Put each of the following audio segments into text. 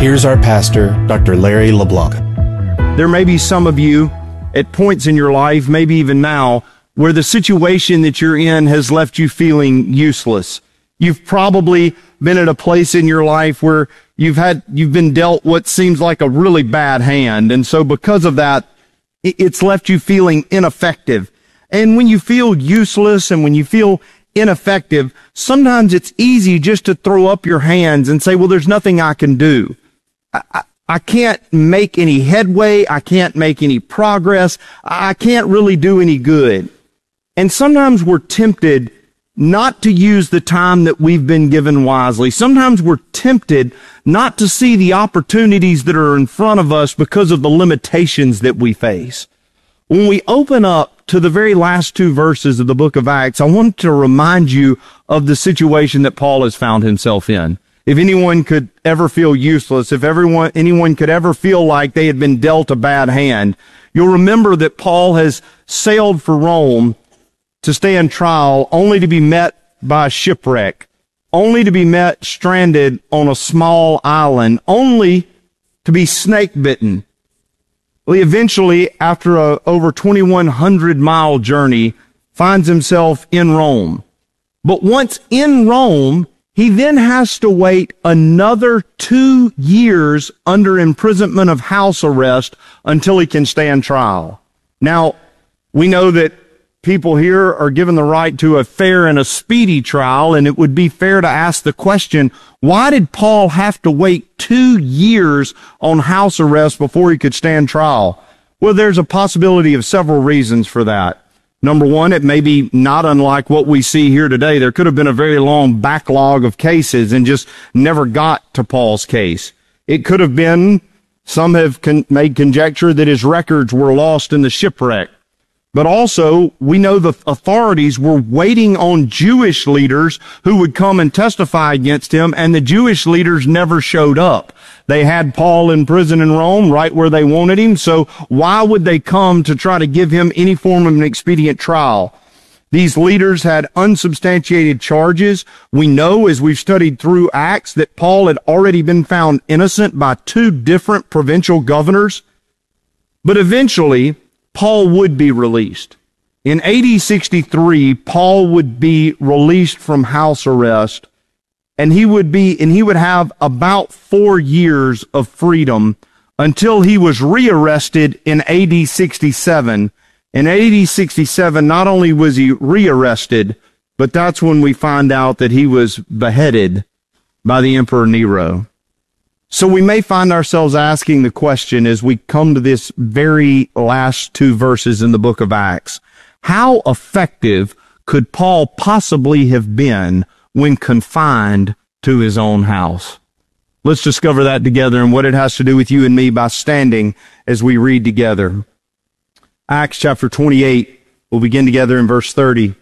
Here's our pastor, Dr. Larry LeBlanc. There may be some of you at points in your life, maybe even now, where the situation that you're in has left you feeling useless. You've probably been at a place in your life where you've been dealt what seems like a really bad hand. And so because of that, it's left you feeling ineffective. And when you feel useless and when you feel ineffective, sometimes it's easy just to throw up your hands and say, well, there's nothing I can do. I can't make any headway. I can't make any progress. I can't really do any good. And sometimes we're tempted not to use the time that we've been given wisely. Sometimes we're tempted not to see the opportunities that are in front of us because of the limitations that we face. When we open up to the very last two verses of the book of Acts, I want to remind you of the situation that Paul has found himself in. If anyone could ever feel useless, if anyone could ever feel like they had been dealt a bad hand, you'll remember that Paul has sailed for Rome to stand trial only to be met by a shipwreck, only to be met stranded on a small island, only to be snake bitten. Well, he eventually, after a over 2,100-mile journey, finds himself in Rome. But once in Rome, he then has to wait another 2 years under imprisonment of house arrest until he can stand trial. Now, we know that people here are given the right to a fair and a speedy trial, and it would be fair to ask the question, why did Paul have to wait 2 years on house arrest before he could stand trial? Well, there's a possibility of several reasons for that. Number one, it may be not unlike what we see here today. There could have been a very long backlog of cases and just never got to Paul's case. It could have been, some have made conjecture that his records were lost in the shipwreck. But also, we know the authorities were waiting on Jewish leaders who would come and testify against him, and the Jewish leaders never showed up. They had Paul in prison in Rome, right where they wanted him, so why would they come to try to give him any form of an expedient trial? These leaders had unsubstantiated charges. We know, as we've studied through Acts, that Paul had already been found innocent by 2 different provincial governors. But eventually, Paul would be released. In AD 63, Paul would be released from house arrest, and he would have about 4 years of freedom until he was rearrested in AD 67. In AD 67, not only was he rearrested, but that's when we find out that he was beheaded by the Emperor Nero. So we may find ourselves asking the question as we come to this very last 2 verses in the book of Acts, how effective could Paul possibly have been when confined to his own house? Let's discover that together and what it has to do with you and me by standing as we read together. Acts chapter 28, we'll begin together in verse 30.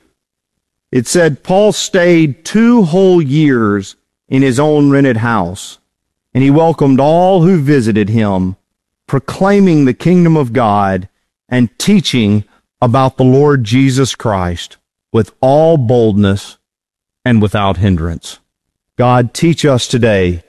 It said, Paul stayed 2 whole years in his own rented house, and he welcomed all who visited him, proclaiming the kingdom of God and teaching about the Lord Jesus Christ with all boldness and without hindrance. God, teach us today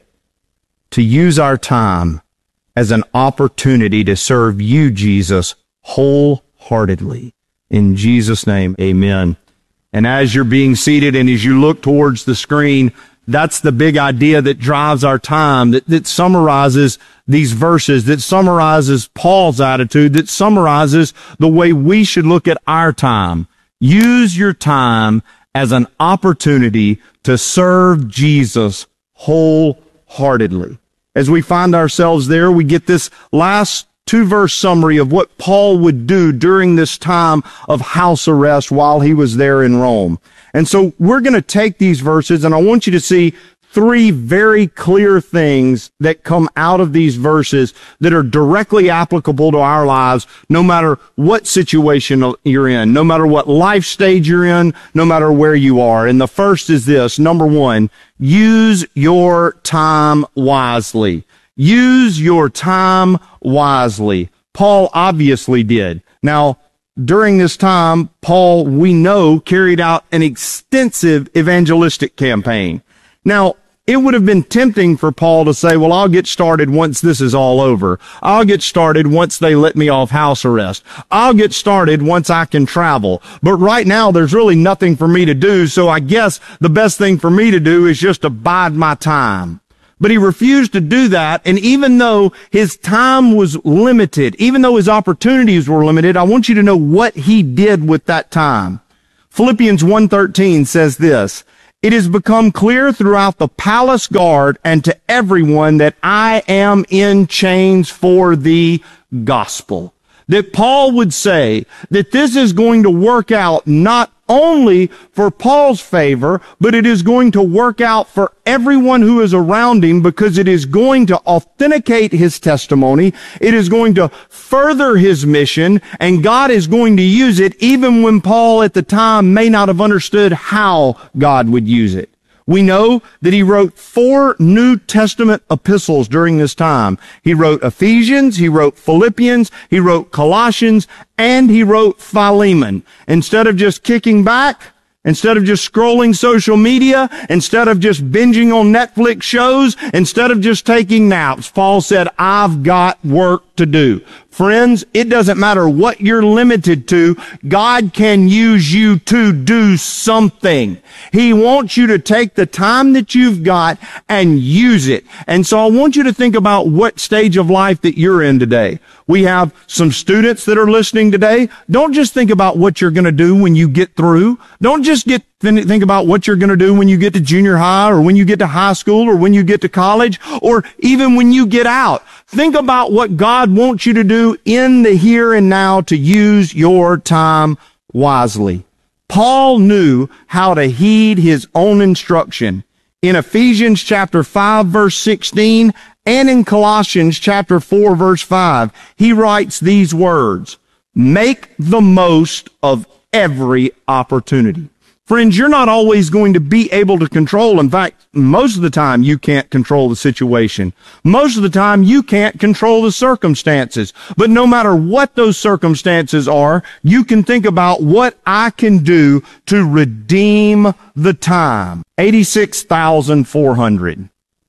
to use our time as an opportunity to serve you, Jesus, wholeheartedly. In Jesus' name, amen. And as you're being seated and as you look towards the screen, that's the big idea that drives our time, that summarizes these verses, that summarizes Paul's attitude, that summarizes the way we should look at our time. Use your time as an opportunity to serve Jesus wholeheartedly. As we find ourselves there, we get this last 2-verse summary of what Paul would do during this time of house arrest while he was there in Rome. And so we're going to take these verses, and I want you to see 3 very clear things that come out of these verses that are directly applicable to our lives, no matter what situation you're in, no matter what life stage you're in, no matter where you are. And the first is this. Number 1, use your time wisely. Use your time wisely. Paul obviously did. Now, during this time, Paul, we know, carried out an extensive evangelistic campaign. Now, it would have been tempting for Paul to say, well, I'll get started once this is all over. I'll get started once they let me off house arrest. I'll get started once I can travel. But right now, there's really nothing for me to do, so I guess the best thing for me to do is just to bide my time. But he refused to do that, and even though his time was limited, even though his opportunities were limited, I want you to know what he did with that time. Philippians 1:13 says this, "It has become clear throughout the palace guard and to everyone that I am in chains for the gospel." That Paul would say that this is going to work out not only for Paul's favor, but it is going to work out for everyone who is around him, because it is going to authenticate his testimony. It is going to further his mission, and God is going to use it even when Paul at the time may not have understood how God would use it. We know that he wrote 4 New Testament epistles during this time. He wrote Ephesians, he wrote Philippians, he wrote Colossians, and he wrote Philemon. Instead of just kicking back, instead of just scrolling social media, instead of just binging on Netflix shows, instead of just taking naps, Paul said, I've got work to do. Friends, it doesn't matter what you're limited to, God can use you to do something. He wants you to take the time that you've got and use it. And so I want you to think about what stage of life that you're in today. We have some students that are listening today. Don't just think about what you're going to do when you get through. Don't just think about what you're going to do when you get to junior high, or when you get to high school, or when you get to college, or even when you get out. Think about what God wants you to do in the here and now to use your time wisely. Paul knew how to heed his own instruction. In Ephesians chapter 5 verse 16 and in Colossians chapter 4 verse 5, he writes these words, "Make the most of every opportunity." Friends, you're not always going to be able to control. In fact, most of the time you can't control the situation. Most of the time you can't control the circumstances. But no matter what those circumstances are, you can think about what I can do to redeem the time. 86,400.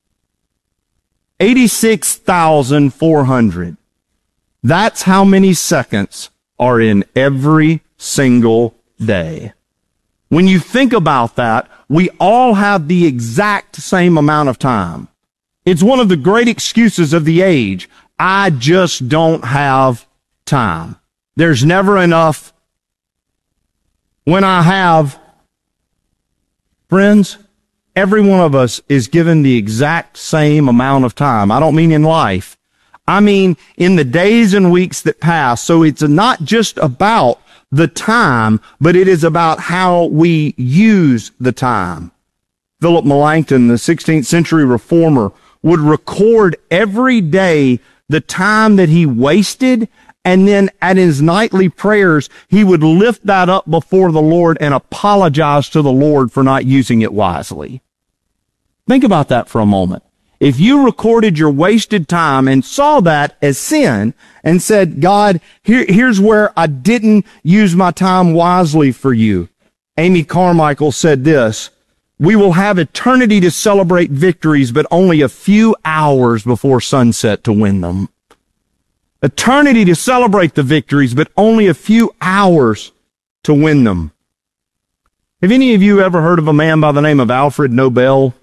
86,400. That's how many seconds are in every single day. When you think about that, we all have the exact same amount of time. It's one of the great excuses of the age. I just don't have time. There's never enough. When I have, friends, every one of us is given the exact same amount of time. I don't mean in life. I mean in the days and weeks that pass. So it's not just about the time, but it is about how we use the time. Philip Melanchthon, the 16th century reformer, would record every day the time that he wasted, and then at his nightly prayers, he would lift that up before the Lord and apologize to the Lord for not using it wisely. Think about that for a moment. If you recorded your wasted time and saw that as sin and said, God, here's where I didn't use my time wisely for you. Amy Carmichael said this, "We will have eternity to celebrate victories, but only a few hours before sunset to win them." Eternity to celebrate the victories, but only a few hours to win them. Have any of you ever heard of a man by the name of Alfred Nobel?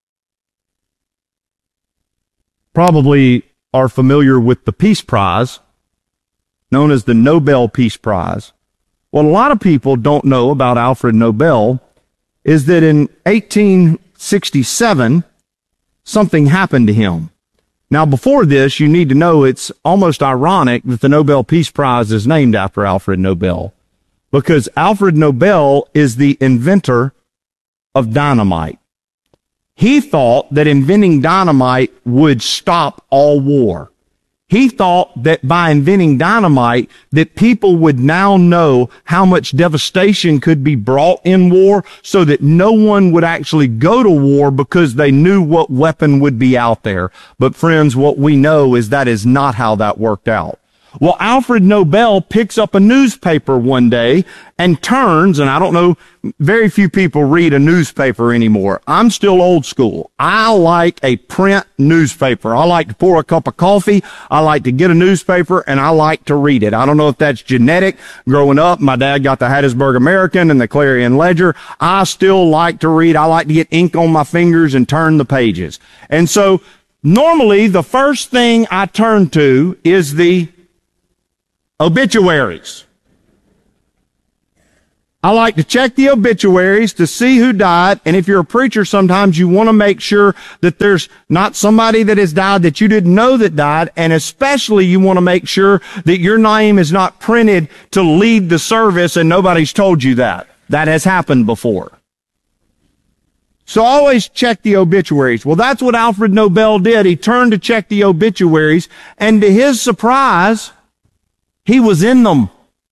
Probably are familiar with the Peace Prize, known as the Nobel Peace Prize. What a lot of people don't know about Alfred Nobel is that in 1867, something happened to him. Now, before this, you need to know it's almost ironic that the Nobel Peace Prize is named after Alfred Nobel, because Alfred Nobel is the inventor of dynamite. He thought that inventing dynamite would stop all war. He thought that by inventing dynamite, that people would now know how much devastation could be brought in war, so that no one would actually go to war because they knew what weapon would be out there. But friends, what we know is that is not how that worked out. Well, Alfred Nobel picks up a newspaper one day and turns, and I don't know, very few people read a newspaper anymore. I'm still old school. I like a print newspaper. I like to pour a cup of coffee. I like to get a newspaper, and I like to read it. I don't know if that's genetic. Growing up, my dad got the Hattiesburg American and the Clarion Ledger. I still like to read. I like to get ink on my fingers and turn the pages. And so normally the first thing I turn to is the obituaries. I like to check the obituaries to see who died, and if you're a preacher, sometimes you want to make sure that there's not somebody that has died that you didn't know that died, and especially you want to make sure that your name is not printed to lead the service and nobody's told you that. That has happened before. So always check the obituaries. Well, that's what Alfred Nobel did. He turned to check the obituaries, and to his surprise, he was in them.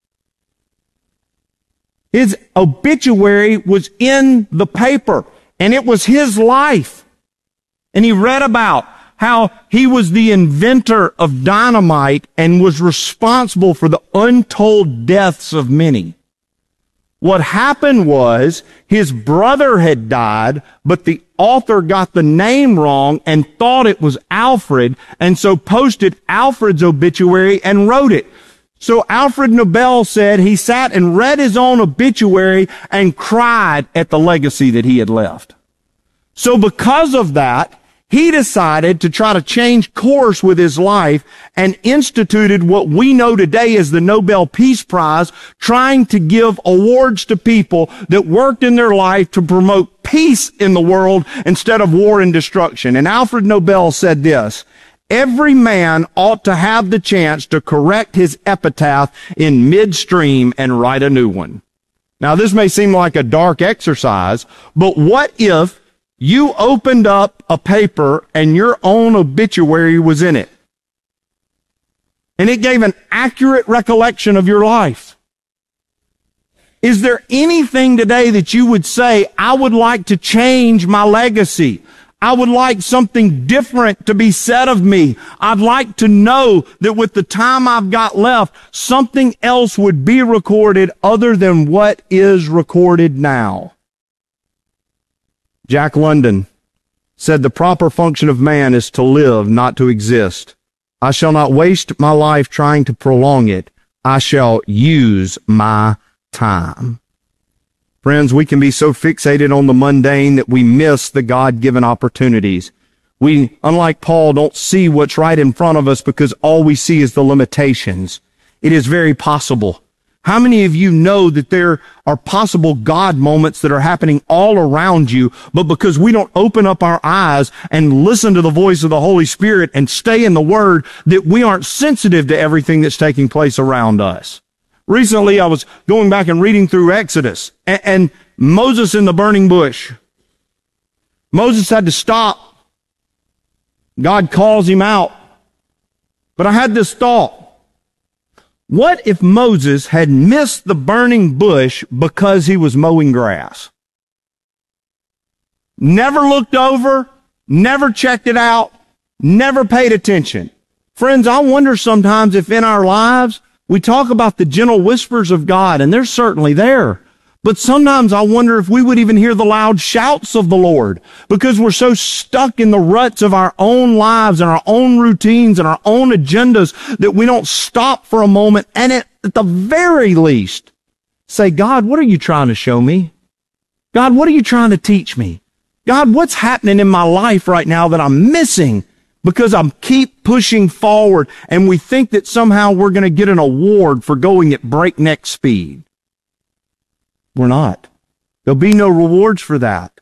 His obituary was in the paper, and it was his life. And he read about how he was the inventor of dynamite and was responsible for the untold deaths of many. What happened was his brother had died, but the author got the name wrong and thought it was Alfred, and so posted Alfred's obituary and wrote it. So Alfred Nobel said he sat and read his own obituary and cried at the legacy that he had left. So because of that, he decided to try to change course with his life and instituted what we know today as the Nobel Peace Prize, trying to give awards to people that worked in their life to promote peace in the world instead of war and destruction. And Alfred Nobel said this: every man ought to have the chance to correct his epitaph in midstream and write a new one. Now, this may seem like a dark exercise, but what if you opened up a paper and your own obituary was in it, and it gave an accurate recollection of your life? Is there anything today that you would say, I would like to change my legacy? I would like something different to be said of me. I'd like to know that with the time I've got left, something else would be recorded other than what is recorded now. Jack London said, the proper function of man is to live, not to exist. I shall not waste my life trying to prolong it. I shall use my time. Friends, we can be so fixated on the mundane that we miss the God-given opportunities. We, unlike Paul, don't see what's right in front of us because all we see is the limitations. It is very possible. How many of you know that there are possible God moments that are happening all around you, but because we don't open up our eyes and listen to the voice of the Holy Spirit and stay in the Word, that we aren't sensitive to everything that's taking place around us? Recently, I was going back and reading through Exodus, and Moses in the burning bush. Moses had to stop. God calls him out. But I had this thought. What if Moses had missed the burning bush because he was mowing grass? Never looked over, never checked it out, never paid attention. Friends, I wonder sometimes if in our lives we talk about the gentle whispers of God, and they're certainly there. But sometimes I wonder if we would even hear the loud shouts of the Lord, because we're so stuck in the ruts of our own lives and our own routines and our own agendas that we don't stop for a moment and at the very least say, God, what are you trying to show me? God, what are you trying to teach me? God, what's happening in my life right now that I'm missing because I keep pushing forward, and we think that somehow we're going to get an award for going at breakneck speed? We're not. There'll be no rewards for that.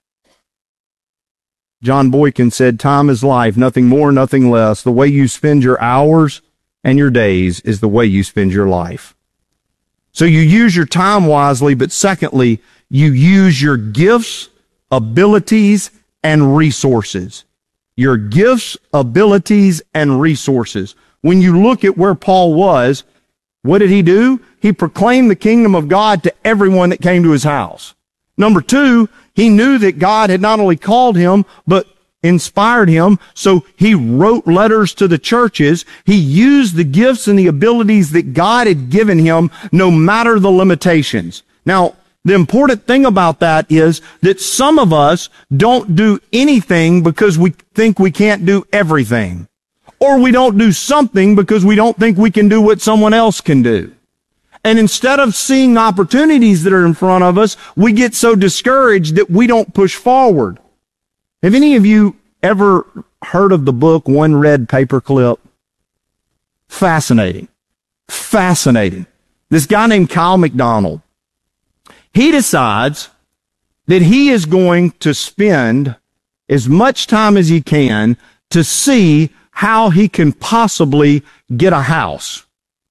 John Boykin said, time is life, nothing more, nothing less. The way you spend your hours and your days is the way you spend your life. So you use your time wisely, but secondly, you use your gifts, abilities, and resources. Your gifts, abilities, and resources. When you look at where Paul was, what did he do? He proclaimed the kingdom of God to everyone that came to his house. Number two, he knew that God had not only called him, but inspired him, so he wrote letters to the churches. He used the gifts and the abilities that God had given him, no matter the limitations. Now, the important thing about that is that some of us don't do anything because we think we can't do everything. Or we don't do something because we don't think we can do what someone else can do. And instead of seeing opportunities that are in front of us, we get so discouraged that we don't push forward. Have any of you ever heard of the book One Red Paperclip? Fascinating. Fascinating. This guy named Kyle MacDonald, he decides that he is going to spend as much time as he can to see how he can possibly get a house.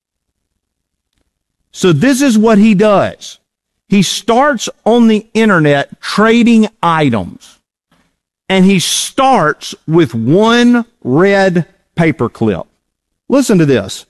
So this is what he does. He starts on the internet trading items. And he starts with one red paperclip. Listen to this.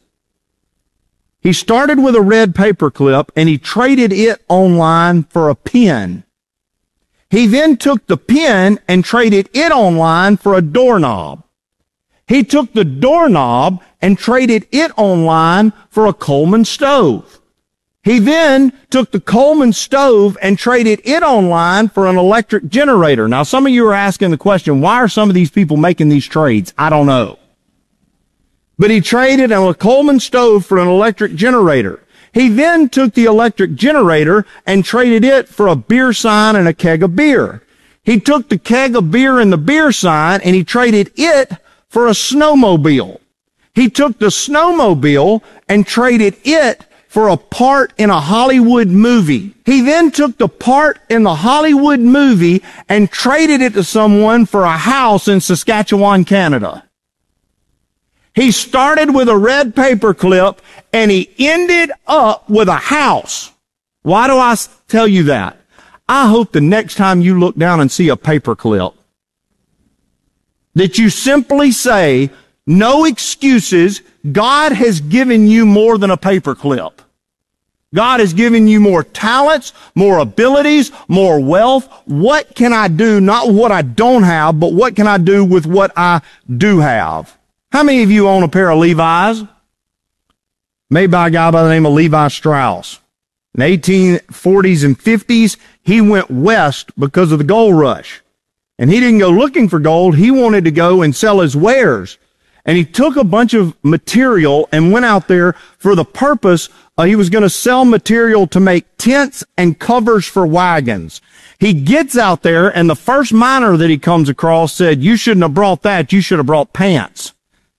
He started with a red paperclip and he traded it online for a pen. He then took the pen and traded it online for a doorknob. He took the doorknob and traded it online for a Coleman stove. He then took the Coleman stove and traded it online for an electric generator. Now, some of you are asking the question, why are some of these people making these trades? I don't know. But he traded a Coleman stove for an electric generator. He then took the electric generator and traded it for a beer sign and a keg of beer. He took the keg of beer and the beer sign and he traded it for a snowmobile. He took the snowmobile and traded it for a part in a Hollywood movie. He then took the part in the Hollywood movie and traded it to someone for a house in Saskatchewan, Canada. He started with a red paperclip and he ended up with a house. Why do I tell you that? I hope the next time you look down and see a paperclip, that you simply say, no excuses. God has given you more than a paperclip. God has given you more talents, more abilities, more wealth. What can I do? Not what I don't have, but what can I do with what I do have? How many of you own a pair of Levi's? Made by a guy by the name of Levi Strauss. In the 1840s and 50s, he went west because of the gold rush. And he didn't go looking for gold. He wanted to go and sell his wares. And he took a bunch of material and went out there for the purpose he was going to sell material to make tents and covers for wagons. He gets out there, and the first miner that he comes across said, you shouldn't have brought that. You should have brought pants.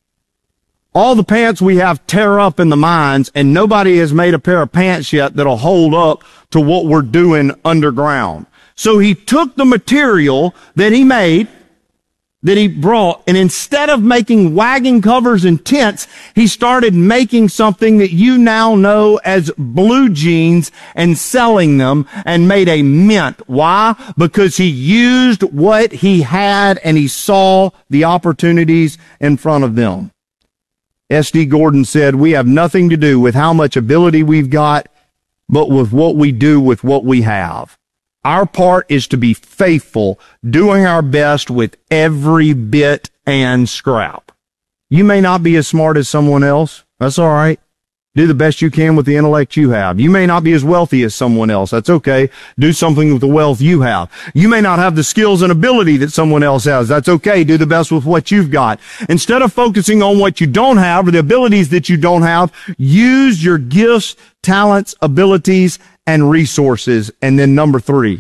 All the pants we have tear up in the mines, and nobody has made a pair of pants yet that'll hold up to what we're doing underground. So he took the material that he made, that he brought, and instead of making wagon covers and tents, he started making something that you now know as blue jeans and selling them and made a mint. Why? Because he used what he had and he saw the opportunities in front of them. S.D. Gordon said, we have nothing to do with how much ability we've got, but with what we do with what we have. Our part is to be faithful, doing our best with every bit and scrap. You may not be as smart as someone else. That's all right. Do the best you can with the intellect you have. You may not be as wealthy as someone else. That's okay. Do something with the wealth you have. You may not have the skills and ability that someone else has. That's okay. Do the best with what you've got. Instead of focusing on what you don't have or the abilities that you don't have, use your gifts, talents, abilities, and resources. And then number three,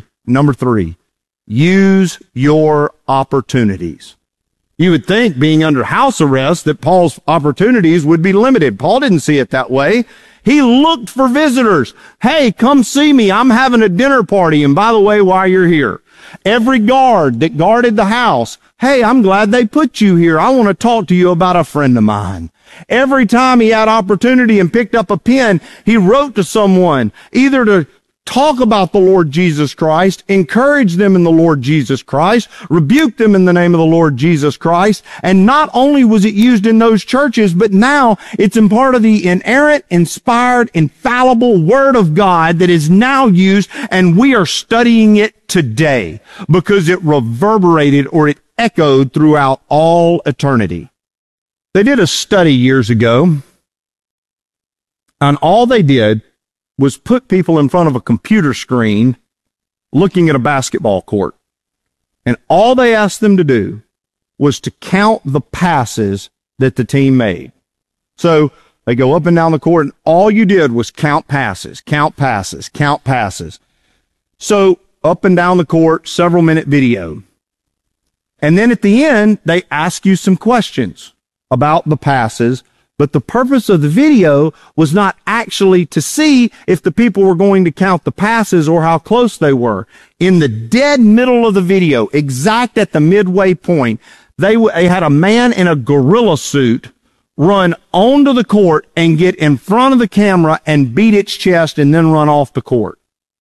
use your opportunities. You would think, being under house arrest, that Paul's opportunities would be limited. Paul didn't see it that way. He looked for visitors. Hey, come see me. I'm having a dinner party. And by the way, while you're here, every guard that guarded the house, hey, I'm glad they put you here. I want to talk to you about a friend of mine. Every time he had opportunity and picked up a pen, he wrote to someone, either to talk about the Lord Jesus Christ, encourage them in the Lord Jesus Christ, rebuke them in the name of the Lord Jesus Christ. And not only was it used in those churches, but now it's in part of the inerrant, inspired, infallible Word of God that is now used, and we are studying it today because it reverberated or it echoed throughout all eternity. They did a study years ago, and all they did was put people in front of a computer screen looking at a basketball court. And all they asked them to do was to count the passes that the team made. So they go up and down the court, and all you did was count passes, count passes, count passes. So up and down the court, several minute video. And then at the end, they ask you some questions about the passes, but the purpose of the video was not actually to see if the people were going to count the passes or how close they were. In the dead middle of the video, exact at the midway point, they had a man in a gorilla suit run onto the court and get in front of the camera and beat its chest and then run off the court.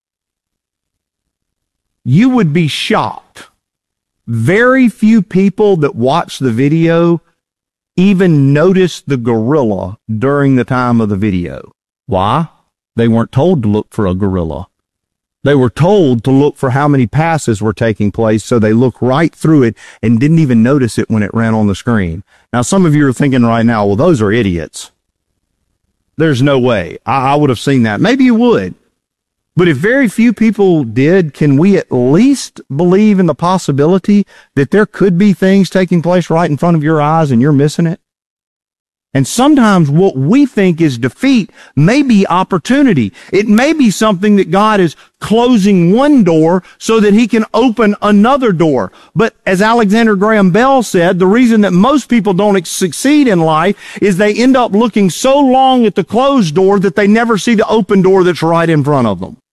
You would be shocked. Very few people that watch the video even noticed the gorilla during the time of the video. Why? They weren't told to look for a gorilla. They were told to look for how many passes were taking place, so they looked right through it and didn't even notice it when it ran on the screen. Now, some of you are thinking right now, well, those are idiots. There's no way. I would have seen that. Maybe you would. But if very few people did, can we at least believe in the possibility that there could be things taking place right in front of your eyes and you're missing it? And sometimes what we think is defeat may be opportunity. It may be something that God is closing one door so that he can open another door. But as Alexander Graham Bell said, the reason that most people don't succeed in life is they end up looking so long at the closed door that they never see the open door that's right in front of them.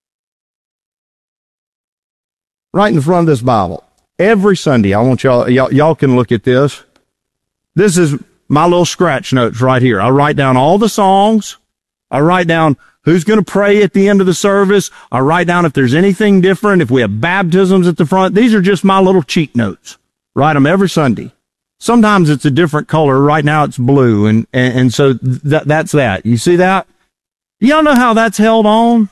Right in front of this Bible. Every Sunday, I want y'all can look at this. This is my little scratch notes right here. I write down all the songs. I write down who's going to pray at the end of the service. I write down if there's anything different, if we have baptisms at the front. These are just my little cheat notes. Write them every Sunday. Sometimes it's a different color. Right now it's blue. And so that's that. You see that? Y'all know how that's held on?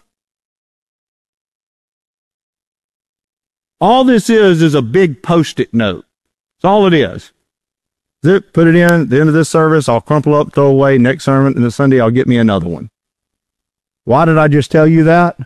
All this is a big Post-it note. That's all it is. Zip, put it in at the end of this service. I'll crumple up, throw away. Next sermon and the Sunday, I'll get me another one. Why did I just tell you that?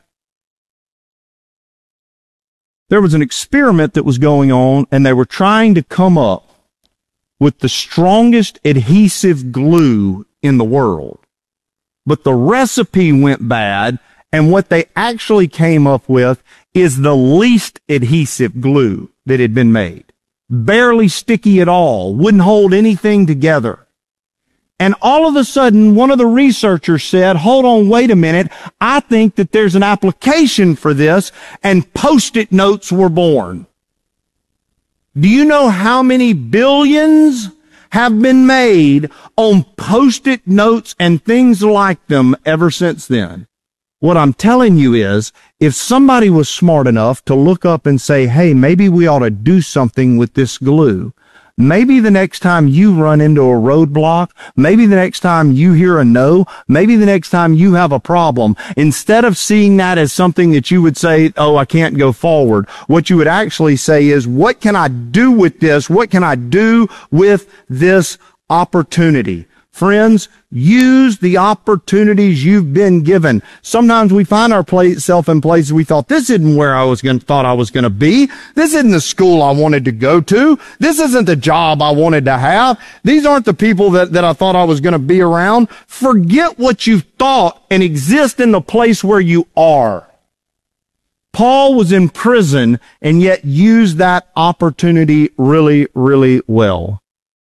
There was an experiment that was going on, and they were trying to come up with the strongest adhesive glue in the world. But the recipe went bad, and what they actually came up with is the least adhesive glue that had been made. Barely sticky at all, wouldn't hold anything together. And all of a sudden, one of the researchers said, hold on, wait a minute, I think that there's an application for this, and Post-it notes were born. Do you know how many billions have been made on Post-it notes and things like them ever since then? What I'm telling you is, if somebody was smart enough to look up and say, hey, maybe we ought to do something with this glue, maybe the next time you run into a roadblock, maybe the next time you hear a no, maybe the next time you have a problem, instead of seeing that as something that you would say, oh, I can't go forward, what you would actually say is, what can I do with this? What can I do with this opportunity? Friends, use the opportunities you've been given. Sometimes we find ourselves in places we thought, this isn't where thought I was going to be. This isn't the school I wanted to go to. This isn't the job I wanted to have. These aren't the people that I thought I was going to be around. Forget what you thought and exist in the place where you are. Paul was in prison and yet used that opportunity really, really well.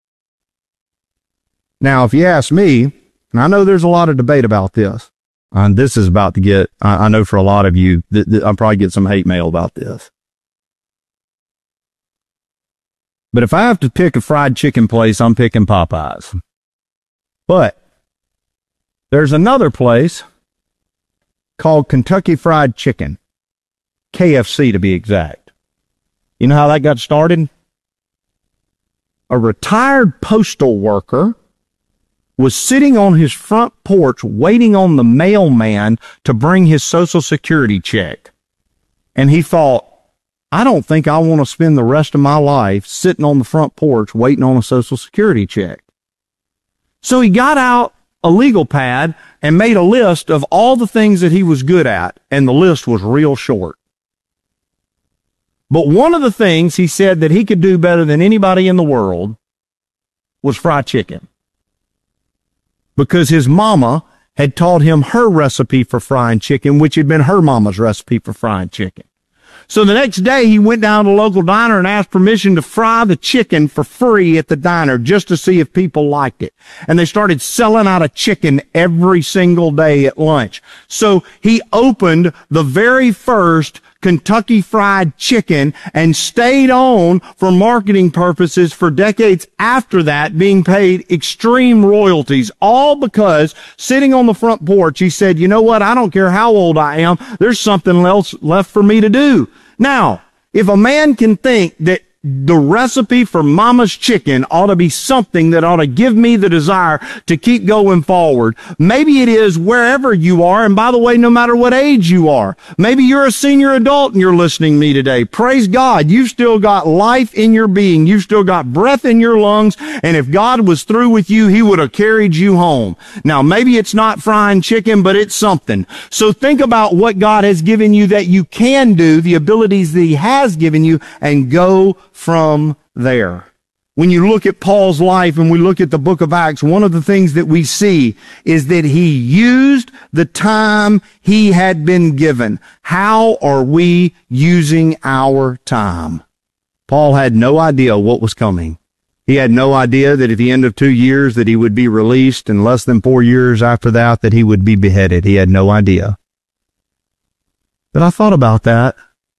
Now, if you ask me, and I know there's a lot of debate about this, and this is about to get, I know for a lot of you, I'll probably get some hate mail about this. But if I have to pick a fried chicken place, I'm picking Popeyes. But there's another place called Kentucky Fried Chicken, KFC to be exact. You know how that got started? A retired postal worker was sitting on his front porch waiting on the mailman to bring his Social Security check. And he thought, I don't think I want to spend the rest of my life sitting on the front porch waiting on a Social Security check. So he got out a legal pad and made a list of all the things that he was good at, and the list was real short. But one of the things he said that he could do better than anybody in the world was fry chicken. Because his mama had taught him her recipe for frying chicken, which had been her mama's recipe for frying chicken. So the next day, he went down to the local diner and asked permission to fry the chicken for free at the diner just to see if people liked it. And they started selling out of chicken every single day at lunch. So he opened the very first Kentucky Fried Chicken and stayed on for marketing purposes for decades after that, being paid extreme royalties, all because sitting on the front porch, he said, you know what? I don't care how old I am. There's something else left for me to do. Now, if a man can think that the recipe for Mama's chicken ought to be something that ought to give me the desire to keep going forward, maybe it is wherever you are. And by the way, no matter what age you are, maybe you're a senior adult and you're listening to me today. Praise God. You've still got life in your being. You've still got breath in your lungs. And if God was through with you, he would have carried you home. Now, maybe it's not frying chicken, but it's something. So think about what God has given you that you can do, the abilities that he has given you, and go from there. When you look at Paul's life and we look at the book of Acts, one of the things that we see is that he used the time he had been given. How are we using our time? Paul had no idea what was coming. He had no idea that at the end of 2 years that he would be released, and less than 4 years after that he would be beheaded. He had no idea. But I thought about that.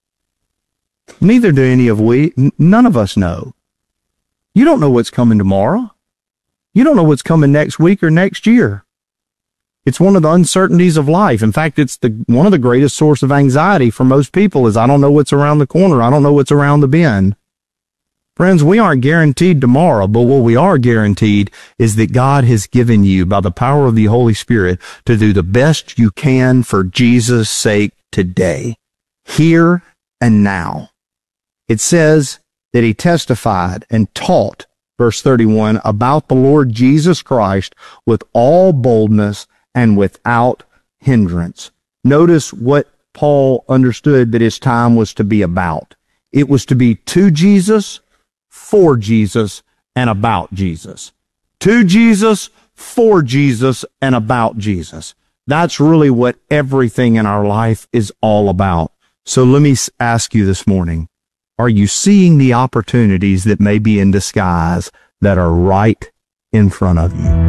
Neither do any of we. None of us know. You don't know what's coming tomorrow. You don't know what's coming next week or next year. It's one of the uncertainties of life. In fact, it's one of the greatest source of anxiety for most people is I don't know what's around the corner. I don't know what's around the bend. Friends, we aren't guaranteed tomorrow, but what we are guaranteed is that God has given you, by the power of the Holy Spirit, to do the best you can for Jesus' sake today, here and now. It says that he testified and taught, verse 31, about the Lord Jesus Christ with all boldness and without hindrance. Notice what Paul understood that his time was to be about. It was to be to Jesus, for Jesus, and about Jesus. To Jesus, for Jesus, and about Jesus. That's really what everything in our life is all about. So let me ask you this morning, are you seeing the opportunities that may be in disguise that are right in front of you?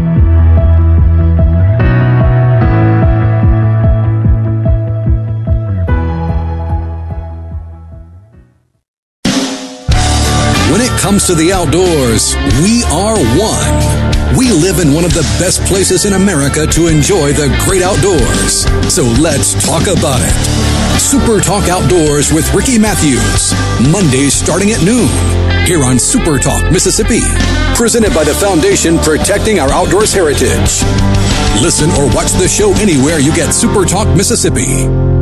When it comes to the outdoors, we are one. We live in one of the best places in America to enjoy the great outdoors. So let's talk about it. Super Talk Outdoors with Ricky Matthews. Mondays starting at noon. Here on Super Talk Mississippi. Presented by the Foundation Protecting Our Outdoors Heritage. Listen or watch the show anywhere you get Super Talk Mississippi.